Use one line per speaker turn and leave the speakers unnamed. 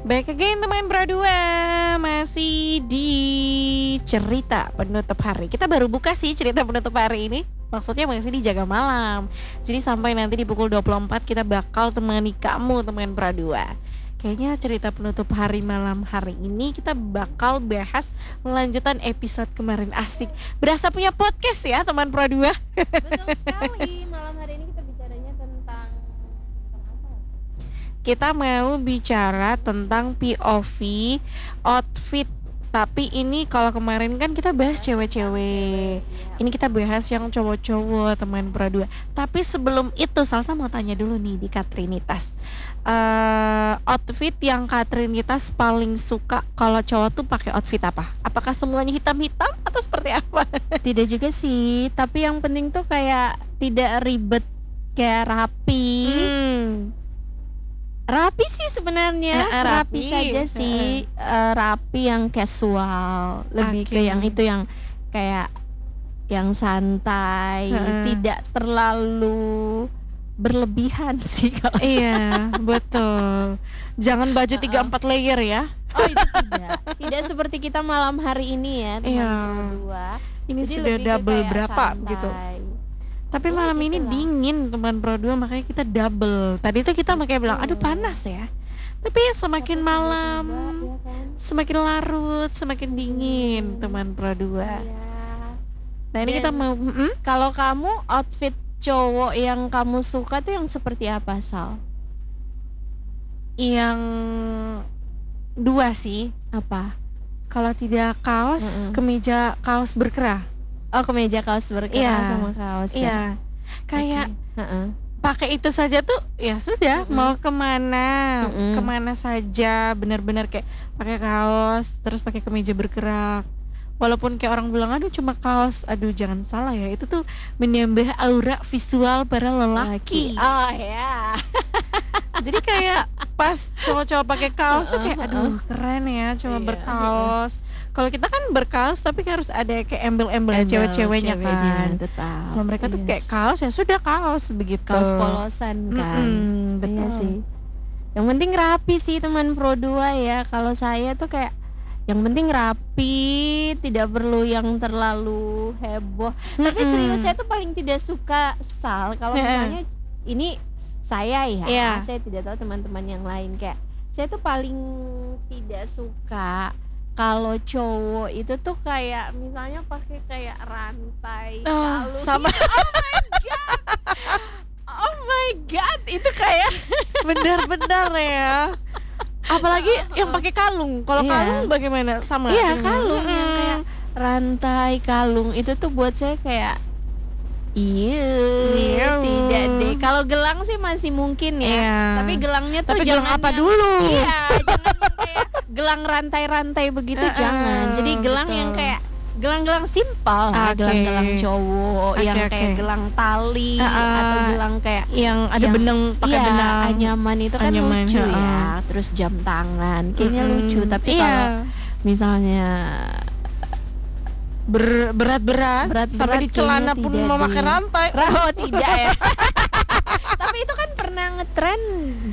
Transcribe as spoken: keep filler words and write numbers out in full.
Back again teman berdua, masih di cerita penutup hari. Kita baru buka sih cerita penutup hari ini. Maksudnya masih di Jaga Malam. Jadi sampai nanti di pukul dua puluh empat kita bakal temani kamu teman berdua. Kayaknya cerita penutup hari malam hari ini kita bakal bahas lanjutan episode kemarin. Asik, berasa punya podcast ya teman berdua.
Betul sekali. Malam hari ini kita bicaranya tentang tentang apa ya?
Kita mau bicara tentang P O V outfit. Tapi ini kalau kemarin kan kita bahas cewek-cewek. Ini kita bahas yang cowok-cowok teman berdua. Tapi sebelum itu Salsa mau tanya dulu nih di Katrinitas. Uh, outfit yang Katrinitas paling suka kalau cowok tuh pakai outfit apa? Apakah semuanya hitam-hitam atau seperti apa?
Tidak juga sih, tapi yang penting tuh kayak tidak ribet, kayak rapi.
Hmm.
Rapi sih sebenarnya,
Ya,
rapi.
rapi
saja sih, uh, rapi yang casual, lebih
Oke.
ke yang itu yang kayak yang santai,
Heeh.
tidak terlalu berlebihan sih kalau
Iya, betul. Jangan baju tiga empat layer ya.
oh itu tidak, tidak seperti kita malam hari ini ya teman
Iya.
berdua.
Ini
Jadi
sudah
lebih ke
double
kayak
berapa
santai.
gitu. Tapi
Ya,
malam
gitu
ini
lah.
dingin teman berdua, makanya kita double. Tadi tuh kita makanya bilang aduh panas ya. Tapi semakin
Tapi
malam
tiba-tiba, ya kan?
semakin larut, semakin dingin teman berdua.
Iya.
Nah ini
Dan-
kita mau mm,
Kalau kamu outfit cowok yang kamu suka tuh yang seperti apa, Sal?
yang dua sih.
Apa?
Kalau tidak kaos,
Mm-mm.
kemeja kaos berkerah.
Oh, kemeja kaos berkerah
Iya.
sama kaos ya.
Iya. Kayak
Oke. Heeh.
pakai itu saja tuh ya sudah.
Mm-mm.
Mau kemana
Mm-mm.
kemana saja, benar-benar kayak pakai kaos terus pakai kemeja bergerak. Walaupun kayak orang bilang aduh cuma kaos, aduh jangan salah ya, itu tuh menambah aura visual para lelaki.
Oh ya.
Jadi kayak pas cowok-cowok pakai kaos tuh kayak aduh keren ya cuma
Iya.
berkaos. Kalau kita kan berkaos tapi harus ada kayak embel-embel
Embel
cewek-ceweknya kan.
tetap.
Kalau mereka tuh
Yes.
kayak kaos ya sudah kaos begitu.
kaos polosan kan.
Mm-mm, betul
Iya sih. Yang penting rapi sih teman pro dua ya. Kalau saya tuh kayak yang penting rapi, tidak perlu yang terlalu heboh. Tapi
Mm-mm.
serius saya tuh paling tidak suka Sal kalau
Heeh.
misalnya ini saya ya,
Iya.
saya tidak tahu teman-teman yang lain kayak saya tuh paling tidak suka kalau cowok itu tuh kayak misalnya pakai kayak rantai
Oh,
kalung.
sama.
Oh my god, itu kayak
Benar-benar ya. Apalagi yang pakai kalung. Kalau
Iya.
kalung bagaimana? Sama.
iya
dengan-
kalung yang
Mm-mm.
kayak rantai kalung itu tuh buat saya kayak iya
Iya.
tidak deh. Kalau gelang sih masih mungkin ya.
Iya.
Tapi gelangnya tuh
Tapi gelang
jangan
apa
yang-
dulu?
Iya, jangan yang kayak gelang rantai-rantai begitu
Uh-uh,
jangan. Jadi gelang
betul.
yang kayak gelang-gelang simpel lah,
Oke.
gelang-gelang cowok
Oke,
yang
oke.
kayak gelang tali
Uh-uh.
atau gelang kayak
Yang ada
yang-
benang, pakai
iya,
benang.
anyaman itu kan
Anyaman,
lucu
uh-uh.
ya. Terus jam tangan, kayaknya
Mm-mm.
lucu. Tapi
Iya.
kalau misalnya
Ber- berat-berat,
Berat-berat
sampai di celana
kayaknya
pun
tidak
memakai
deh.
rantai.
oh tidak ya. Tapi itu kan pernah ngetren